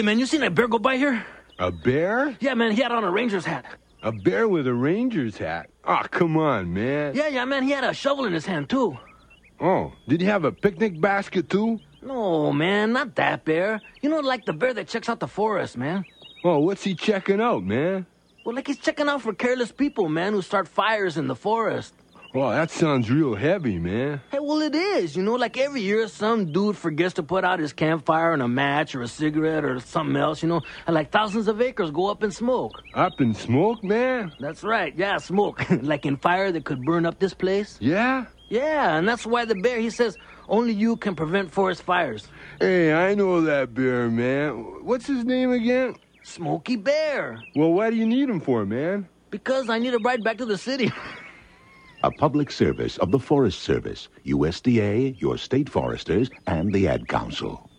Hey, man, you seen that bear go by here? A bear? Yeah, man, he had on a ranger's hat. A bear with a ranger's hat? Oh, come on, man. Yeah, man, he had a shovel in his hand, too. Oh, did he have a picnic basket, too? No, man, not that bear. You know, like the bear that checks out the forest, man. Oh, what's he checking out, man? Well, like he's checking out for careless people, man, who start fires in the forest. Oh, that sounds real heavy, man. Hey, well, it is. You know, like every year some dude forgets to put out his campfire and a match or a cigarette or something else, you know, and like thousands of acres go up in smoke. Up in smoke, man? That's right, yeah, smoke. Like in fire that could burn up this place. Yeah? Yeah, and that's why the bear, he says, only you can prevent forest fires. Hey, I know that bear, man. What's his name again? Smokey Bear. Well, why do you need him for, man? Because I need a ride back to the city. A public service of the Forest Service, USDA, your state foresters, and the Ad Council.